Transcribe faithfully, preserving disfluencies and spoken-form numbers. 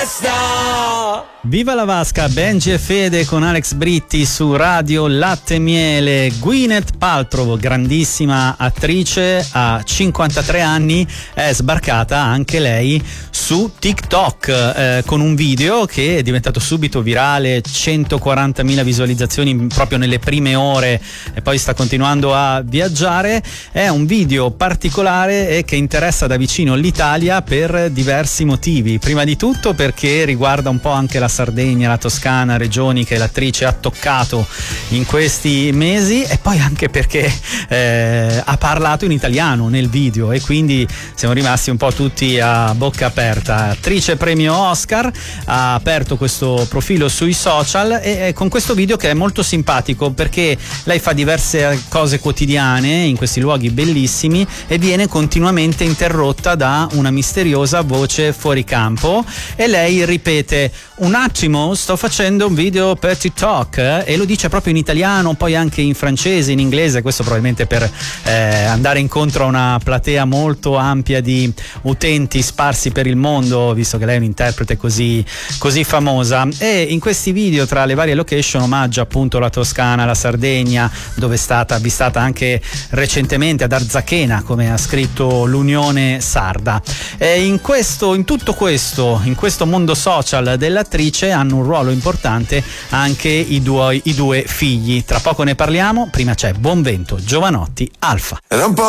Festa! Viva la Vasca, Benji e Fede con Alex Britti su Radio Latte e Miele. Gwyneth Paltrow, grandissima attrice, a cinquantatré anni, è sbarcata anche lei su TikTok eh, con un video che è diventato subito virale, centoquarantamila visualizzazioni proprio nelle prime ore e poi sta continuando a viaggiare. È un video particolare e che interessa da vicino l'Italia per diversi motivi. Prima di tutto perché riguarda un po' anche la Sardegna, la Toscana, regioni che l'attrice ha toccato in questi mesi, e poi anche perché eh, ha parlato in italiano nel video e quindi siamo rimasti un po' tutti a bocca aperta. Attrice premio Oscar, ha aperto questo profilo sui social e, e con questo video che è molto simpatico perché lei fa diverse cose quotidiane in questi luoghi bellissimi e viene continuamente interrotta da una misteriosa voce fuori campo e lei ripete: un attimo, sto facendo un video per TikTok, eh? E lo dice proprio in italiano, poi anche in francese, in inglese, questo probabilmente per eh, andare incontro a una platea molto ampia di utenti sparsi per il mondo, visto che lei è un'interprete così, così famosa. E in questi video, tra le varie location, omaggia appunto la Toscana, la Sardegna, dove è stata avvistata anche recentemente ad Arzachena, come ha scritto l'Unione Sarda. E in questo, in tutto questo, in questo mondo social dell'attrice hanno un ruolo importante anche i due, i due figli. Tra poco ne parliamo, prima c'è Buon Vento, Giovanotti, Alfa.